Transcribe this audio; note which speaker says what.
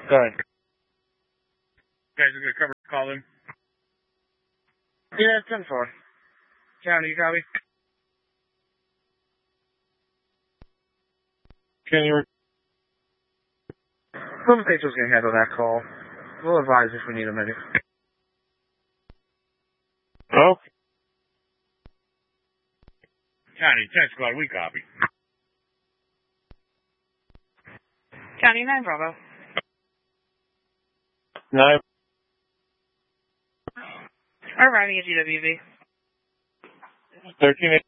Speaker 1: Go ahead.
Speaker 2: Guys are going to cover call in.
Speaker 1: Yeah, 10-4.
Speaker 2: County, you copy?
Speaker 1: Can you...
Speaker 2: Golden State's was going to handle that call. We'll advise if we need a minute.
Speaker 1: Okay.
Speaker 2: County, 10 squad, we copy.
Speaker 3: County 9 Bravo.
Speaker 1: 9.
Speaker 3: Arriving at GWV.
Speaker 1: 13.